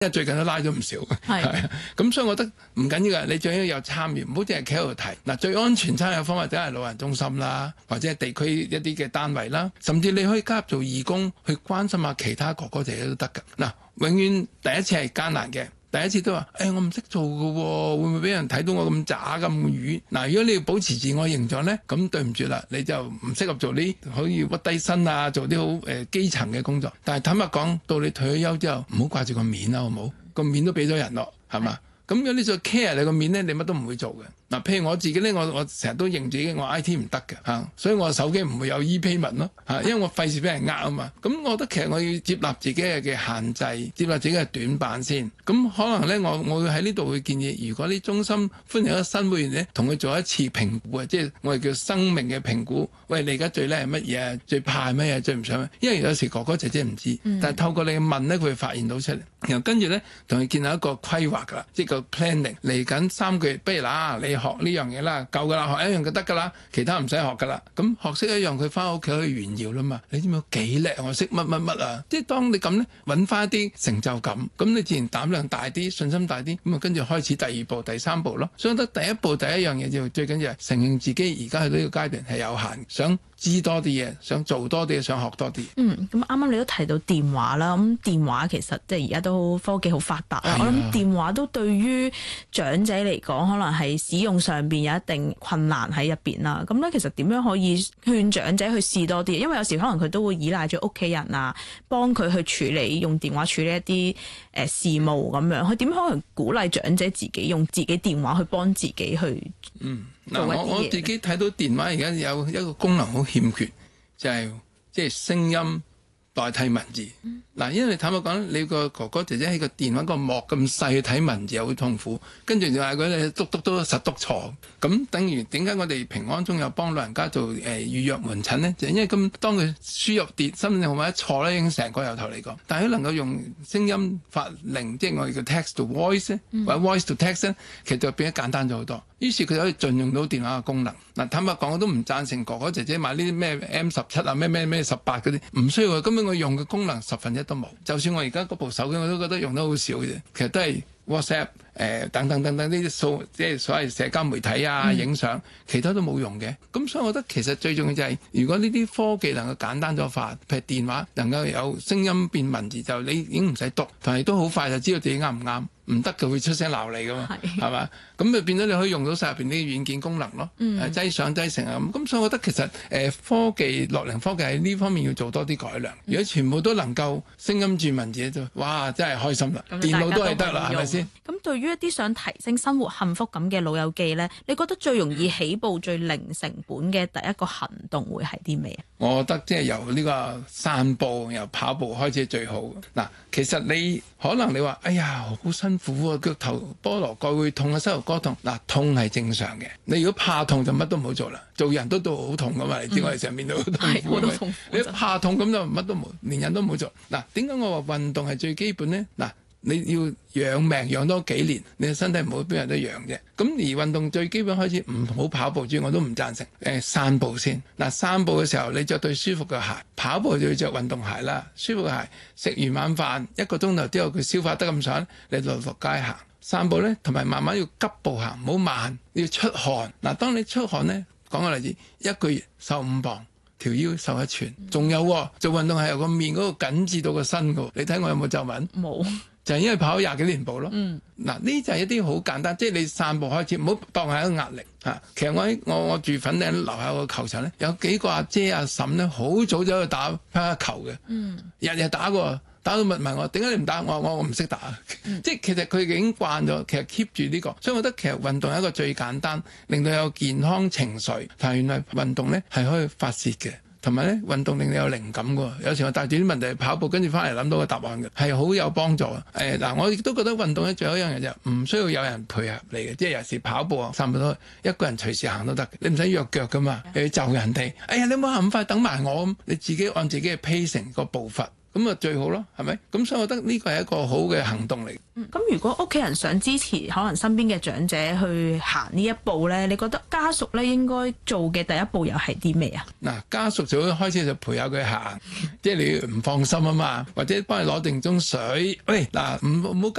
因為最近都拉咗唔少。係咁，所以我覺得唔緊要㗎，你最緊要有參與，唔好淨係企喺度睇。嗱，最安全參與嘅方法就係老人中心啦，或者係地區一啲嘅單位啦，甚至你可以加入做義工去關心下其他哥哥姐姐都得㗎。嗱，永遠第一次係艱難嘅。第一次都話，我唔識做㗎喎，會唔會俾人睇到我咁渣咁魚？嗱，如果你要保持自我形象咧，咁對唔住啦，你就唔適合做啲可以屈低身啊，做啲好基層嘅工作。但係坦白講，到你退咗休之後，唔好掛住個面啦，好唔好？個面都俾咗人咯，係嘛？咁如果你再 care 你個面咧，你乜都唔會做嘅。嗱，譬如我自己咧，我成日都認自己我 IT 唔得嘅嚇，所以我手機唔會有 e-payment 咯嚇，因為我費事俾人呃啊嘛。咁我覺得其實我要接納自己嘅限制，接納自己嘅短板先。咁可能咧，我會喺呢度會建議，如果啲中心歡迎一個新會員咧，同佢做一次評估啊，即係我哋叫生命嘅評估。喂，你而家最叻係乜嘢啊？最怕係乜嘢？最唔想乜？因為有時哥哥姐姐唔知，但係透過你問咧，佢會發現到出嚟。然後跟住咧，同佢建立一個規劃㗎啦，即係個 planning。嚟緊3個月，不如嗱，你學呢樣嘢啦，夠㗎啦，學一樣就得㗎啦，其他唔使學㗎啦。咁學識一樣，佢翻屋企可以炫耀啦嘛。你知唔知幾叻？我識乜乜乜啊！即係當你咁咧，揾翻一啲成就感，咁你自然膽量大啲，信心大啲，咁啊跟住開始第2步、第3步咯。所以覺得第一步第一樣嘢就最緊要係承認自己而家去到呢個階段係有限，想知多啲嘢，想做多啲嘢，想學多啲。 咁啱啱你都提到電話啦，咁電話其實即係而家都科技好發達啦。我諗電話都對於長者嚟講，可能係使用上邊有一定困難喺入邊啦。咁咧，其實點樣可以勸長者去試多啲？因為有時可能佢都會依賴咗屋企人啊，幫佢去處理用電話處理一啲事務咁樣。佢點可能鼓勵長者自己用自己電話去幫自己去我自己睇到電話而家有一個功能好欠缺，就係即係聲音代替文字。因為坦白講，你個哥哥姐姐喺個電話個幕咁細去睇文字又好痛苦，跟住就嗌佢哋篤都實篤錯。咁等於點解我哋平安鐘有幫老人家做預約門診呢？就因為咁當佢輸入身份證號碼一錯咧，已經成個由頭嚟講。但係佢能夠用聲音發令，即係我哋叫 text to voice 或者 voice to text 咧，其實就變得簡單咗好多。於是佢可以盡用到電話嘅功能。坦白講，我都唔贊成哥哥姐姐買呢啲咩 M17啊、咩18嗰啲，唔需要嘅。根本我用嘅功能10%都冇。就算我而家嗰部手機，我都覺得用得好少嘅啫。其實都係 WhatsApp 等等呢啲即係所謂社交媒體啊、影相，其他都冇用嘅。咁所以我覺得其實最重要就係，如果呢啲科技能夠簡單咗化，譬如電話能夠有聲音變文字，就你已經唔使讀，但係都好快就知道自己啱唔啱。唔得嘅會出聲鬧你噶嘛，係嘛？咁就變咗你可以用到晒入邊啲軟件功能咯，擠上擠成啊咁。所以我覺得其實科技樂齡科技喺呢方面要做多啲改良。如果全部都能夠聲音轉文字就哇真係開心啦！電腦都係得啦，係咪先？ 咁對於一啲想提升生活幸福感嘅老友記咧，你覺得最容易起步、最零成本嘅第一個行動會係啲咩啊？ 我覺得即係由呢個散步、由跑步開始係最好。嗱，其實你可能你話哎呀好辛苦啊，腳頭菠蘿蓋會痛啊，膝頭哥痛。嗱，痛係正常嘅。你如果怕痛就乜都唔好做啦。做人都好痛噶嘛，你知我哋成面都好痛。你怕痛咁就乜都冇，連人都唔好做。嗱，點解我話運動係最基本咧？嗱，你要養命養多幾年，你嘅身體唔好邊人都養啫。咁而運動最基本開始唔好跑步住，我都唔贊成。散步先。嗱，散步嘅時候你着對舒服嘅鞋，跑步就要着運動鞋啦。舒服嘅鞋，食完晚飯1個鐘頭之後佢消化得咁上，你就落街行。散步咧，同埋慢慢要急步行，唔好慢，要出汗。嗱，當你出汗咧，講個例子，1個月瘦5磅，條腰瘦1寸。仲有做運動係由個面嗰個緊至到個身㗎。你睇我有冇皺紋？冇。就係因為跑咗20幾年步咯。嗱，呢就係一啲好簡單，即係你散步開始，唔好當係一個壓力嚇。其實我住粉嶺樓下個球場咧，有幾個阿姐阿嬸咧，好早就去打乒乓球嘅，日日打過。打到問我點解你唔打？我唔識打。即係其實佢已經慣咗，其實 keep 住呢個，所以我覺得其實運動係一個最簡單，令到有健康情緒。但係原來運動咧係可以發泄嘅，同埋咧運動令你有靈感㗎。有時我帶住啲問題去跑步，跟住翻嚟諗到個答案嘅，係好有幫助啊！嗱，我亦都覺得運動咧最後一樣嘢就唔需要有人配合你嘅，即係有時跑步啊，差唔多一個人隨時行都得嘅，你唔使約腳㗎嘛，又要就人哋。哎呀，你冇行咁快，等埋我咁，你自己按自己嘅 pacing 個步伐。 咁啊最好咯，係咪？咁所以我覺得呢個係一個好嘅行動嚟。 咁如果屋企人想支持可能身邊嘅長者去行呢一步咧，你覺得家屬咧應該做嘅第一步又係啲咩啊？ 嗱，家屬就開始就陪下佢行，即係你唔放心啊嘛，或者幫佢攞定盅水，喂嗱，唔好